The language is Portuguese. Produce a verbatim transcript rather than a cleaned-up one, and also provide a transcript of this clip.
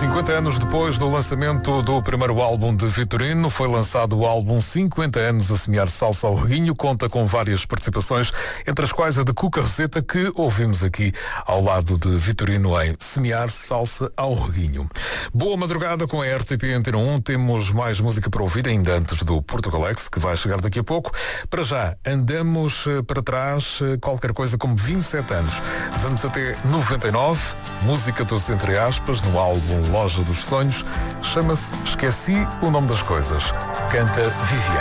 cinquenta anos depois do lançamento do primeiro álbum de Vitorino, foi lançado o álbum cinquenta anos a semear salsa ao reguinho. Conta com várias participações, entre as quais a de Cuca Roseta, que ouvimos aqui ao lado de Vitorino em Semear Salsa ao Reguinho. Boa madrugada com a R T P Antena um. Temos mais música para ouvir, ainda antes do Portugalex, que vai chegar daqui a pouco. Para já, andamos para trás qualquer coisa como vinte e sete anos. Vamos até noventa e nove, música todos entre aspas, no álbum Loja dos Sonhos. Chama-se Esqueci o Nome das Coisas. Canta Viviane.